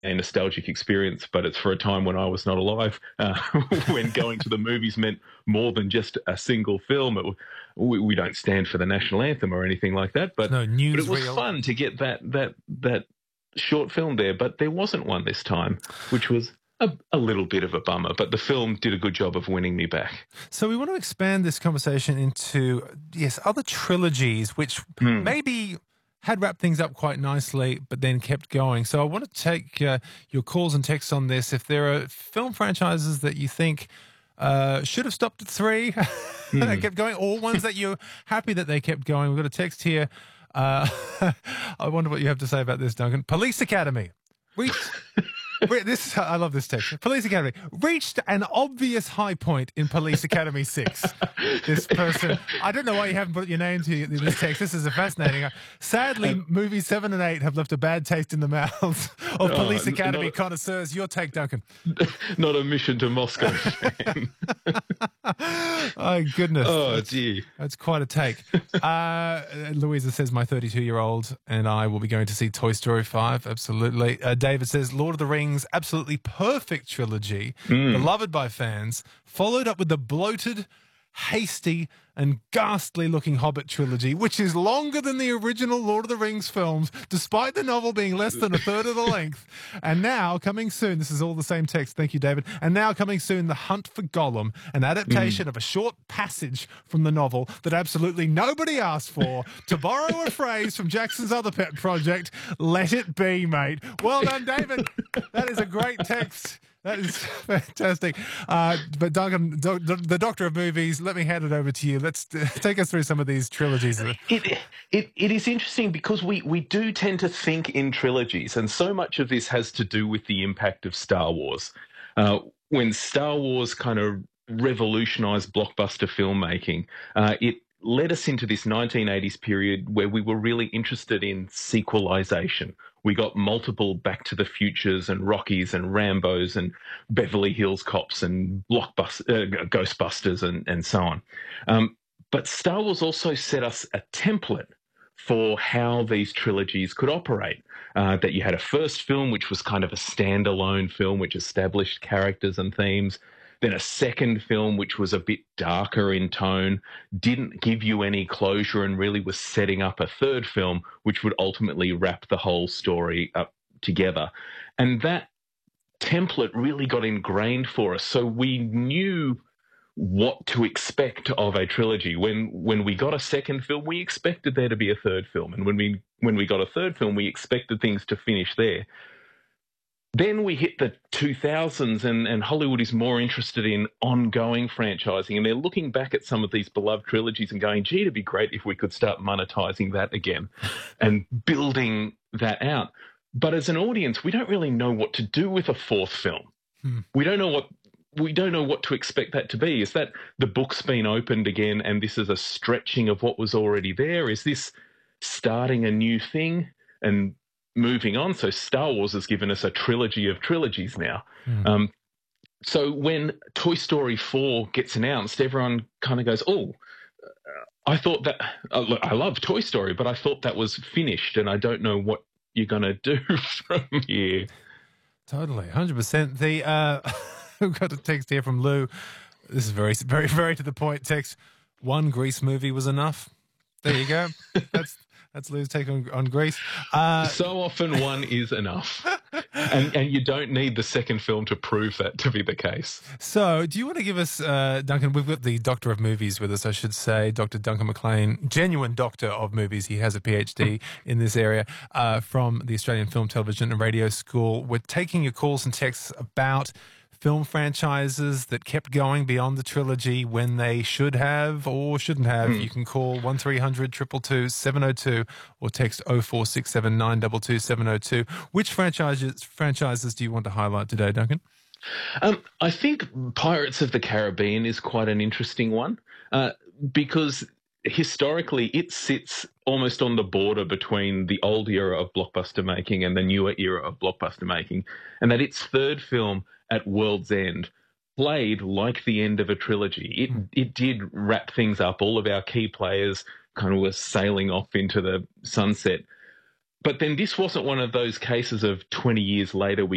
a nostalgic experience, but it's for a time when I was not alive, when going to the movies meant more than just a single film. We don't stand for the national anthem or anything like that, but no it was newsreel. fun to get that short film there. But there wasn't one this time, which was a little bit of a bummer. But the film did a good job of winning me back. So we want to expand this conversation into, yes, other trilogies, which maybe had wrapped things up quite nicely, but then kept going. So I want to take your calls and texts on this. If there are film franchises that you think should have stopped at 3 that kept going, or ones that you're happy that they kept going. We've got a text here. I wonder what you have to say about this, Duncan. Police Academy. I love this text. Police Academy reached an obvious high point in Police Academy 6. This person, I don't know why you haven't put your name to this text. This is fascinating. Sadly, movies 7 and 8 have left a bad taste in the mouths of Police Academy connoisseurs. Your take, Duncan. Not a Mission to Moscow fan. Oh, goodness. Oh, dear. That's quite a take. Louisa says, my 32-year-old and I will be going to see Toy Story 5. Absolutely. David says, Lord of the Rings, absolutely perfect trilogy, beloved by fans, followed up with the bloated, hasty, and ghastly-looking Hobbit trilogy, which is longer than the original Lord of the Rings films, despite the novel being less than a third of the length. And now, coming soon, this is all the same text, thank you, David, and now coming soon, The Hunt for Gollum, an adaptation of a short passage from the novel that absolutely nobody asked for. To borrow a phrase from Jackson's other pet project, let it be, mate. Well done, David. That is a great text. That is fantastic. But Duncan, the Doctor of Movies, let me hand it over to you. Let's take us through some of these trilogies. It is interesting because we do tend to think in trilogies, and so much of this has to do with the impact of Star Wars. When Star Wars kind of revolutionized blockbuster filmmaking, it led us into this 1980s period where we were really interested in sequelization. We got multiple Back to the Futures and Rockies and Rambos and Beverly Hills Cops and Ghostbusters and so on. But Star Wars also set us a template for how these trilogies could operate. That you had a first film, which was kind of a standalone film, which established characters and themes. Then a second film, which was a bit darker in tone, didn't give you any closure and really was setting up a third film, which would ultimately wrap the whole story up together. And that template really got ingrained for us. So we knew what to expect of a trilogy. When we got a second film, we expected there to be a third film. And when we got a third film, we expected things to finish there. Then we hit the 2000s and Hollywood is more interested in ongoing franchising, and they're looking back at some of these beloved trilogies and going, gee, it'd be great if we could start monetizing that again and building that out. But as an audience, we don't really know what to do with a fourth film. We don't know what to expect that to be. Is that the book's been opened again and this is a stretching of what was already there? Is this starting a new thing and moving on? So Star Wars has given us a trilogy of trilogies now. So when Toy Story 4 gets announced, everyone kind of goes, oh, I thought that, look, I love Toy Story, but I thought that was finished and I don't know what you're going to do from here. Totally, 100%. We've got a text here from Lou. This is very, very, very to the point text. One Grease movie was enough. There you go. That's Lou's take on Grease. So often one is enough. And you don't need the second film to prove that to be the case. So do you want to give us, Duncan, we've got the Doctor of Movies with us, I should say, Dr. Duncan McLean, genuine Doctor of Movies. He has a PhD in this area from the Australian Film, Television and Radio School. We're taking your calls and texts about film franchises that kept going beyond the trilogy when they should have or shouldn't have. You can call 1300 222 702 or text 0467 922 702. Which franchises do you want to highlight today, Duncan? I think Pirates of the Caribbean is quite an interesting one because historically it sits almost on the border between the old era of blockbuster making and the newer era of blockbuster making, and that its third film at World's End played like the end of a trilogy. It did wrap things up. All of our key players kind of were sailing off into the sunset. But then this wasn't one of those cases of 20 years later we